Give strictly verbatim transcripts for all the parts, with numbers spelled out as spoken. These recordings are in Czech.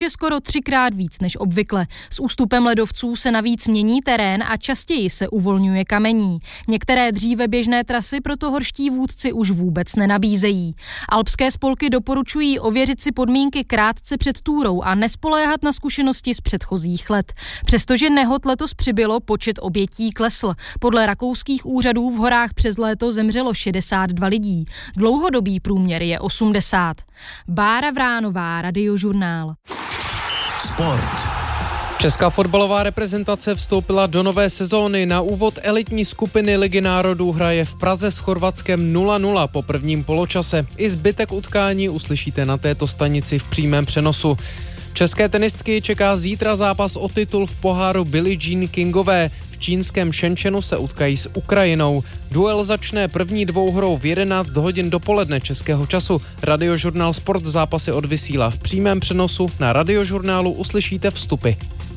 je skoro třikrát víc než obvykle. S ústupem ledovců se navíc mění terén a častěji se uvolňuje kamení. Některé dříve běžné trasy proto horští vůdci už vůbec nenabízejí. Alpské spolky doporučují ověřit si podmínky krátce před túrou a nespoléhat na zkušenosti z předchozích let. Přestože nehod letos přibylo, počet obětí klesl. Podle rakouských úřadů v horách přes léto zemřelo šedesát dva lidí. Dlouhodobý průměr je osmdesát. Bára Vránová, Radiožurnál. Sport. Česká fotbalová reprezentace vstoupila do nové sezóny. Na úvod elitní skupiny Ligy národů hraje v Praze s Chorvatskem nula nula po prvním poločase. I zbytek utkání uslyšíte na této stanici v přímém přenosu. České tenistky čeká zítra zápas o titul v poháru Billie Jean Kingové. V čínském Shenzhenu se utkají s Ukrajinou. Duel začne první dvouhrou v jedenáct hodin dopoledne českého času. Radiožurnál Sport zápasy odvysílá v přímém přenosu. Na Radiožurnálu uslyšíte vstupy.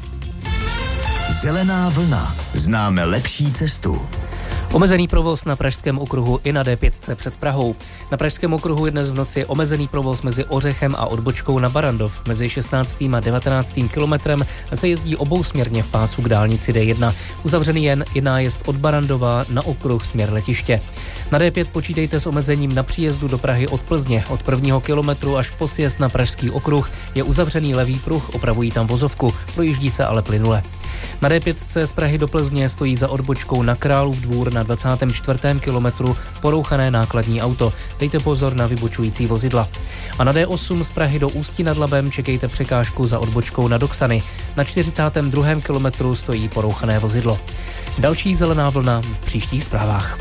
Zelená vlna. Známe lepší cestu. Omezený provoz na Pražském okruhu i na dé pět před Prahou. Na Pražském okruhu je dnes v noci omezený provoz mezi Ořechem a odbočkou na Barandov. Mezi šestnáctým a devatenáctým kilometrem se jezdí obousměrně v pásu k dálnici dé jedna. Uzavřený jen je nájezd od Barandova na okruh směr letiště. Na dé pět počítejte s omezením na příjezdu do Prahy od Plzně. Od prvního kilometru až po sjezd na Pražský okruh je uzavřený levý pruh, opravují tam vozovku, projíždí se ale plynule. Na dé pět z Prahy do Plzně stojí za odbočkou na Králův dvůr na dvacátém čtvrtém kilometru porouchané nákladní auto. Dejte pozor na vybočující vozidla. A na dé osm z Prahy do Ústí nad Labem čekejte překážku za odbočkou na Doksany. Na čtyřicátém druhém kilometru stojí porouchané vozidlo. Další zelená vlna v příštích zprávách.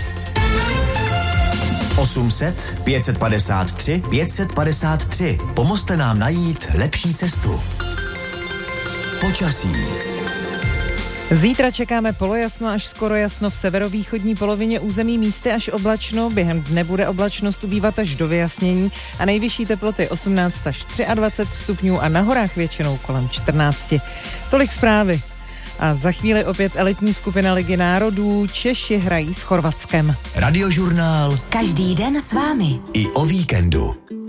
osm set, pět set padesát tři, pět set padesát tři. Pomozte nám najít lepší cestu. Počasí. Zítra čekáme polojasno až skoro jasno v severovýchodní polovině území, místy až oblačno. Během dne bude oblačnost ubývat až do vyjasnění a nejvyšší teploty osmnáct až dvacet tři stupňů a na horách většinou kolem čtrnáct. Tolik zprávy. A za chvíli opět elitní skupina Ligy národů. Češi hrají s Chorvatskem. Radiožurnál. Každý den s vámi. I o víkendu.